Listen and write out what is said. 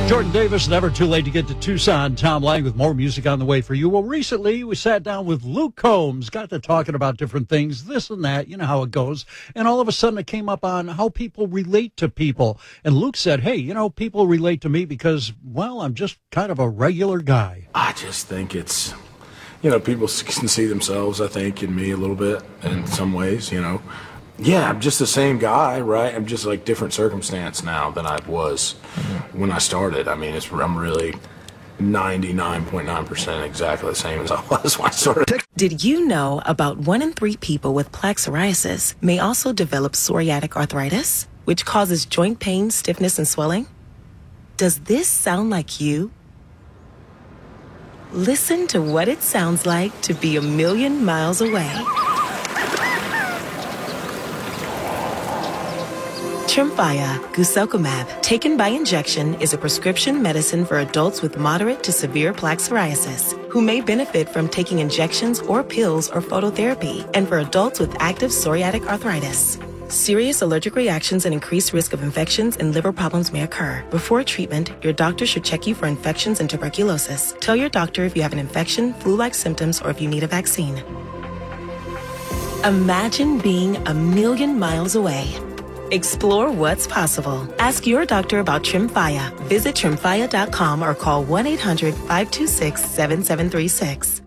Jordan Davis, never too late to get to Tucson. Tom Lang with more music on the way for you. Well, recently we sat down with Luke Combs, got to talking about different things, this and that, you know how it goes. And all of a sudden it came up on how people relate to people. And Luke said, hey, you know, people relate to me because, well, I'm just kind of a regular guy. I just think it's, you know, people can see themselves, I think, in me a little bit in some ways, you know. Yeah, I'm just the same guy, right? I'm just like different circumstance now than I was when I started. I mean, I'm really 99.9% exactly the same as I was when I started. Did you know about 1 in 3 people with plaque psoriasis may also develop psoriatic arthritis, which causes joint pain, stiffness, and swelling? Does this sound like you? Listen to what it sounds like to be a million miles away. Tremfya guselkumab, taken by injection, is a prescription medicine for adults with moderate to severe plaque psoriasis who may benefit from taking injections or pills or phototherapy, and for adults with active psoriatic arthritis. Serious allergic reactions and increased risk of infections and liver problems may occur. Before treatment, your doctor should check you for infections and tuberculosis. Tell your doctor if you have an infection, flu-like symptoms, or if you need a vaccine. Imagine being a million miles away. Explore what's possible. Ask your doctor about Tremfya. Visit Tremfya.com or call 1-800-526-7736.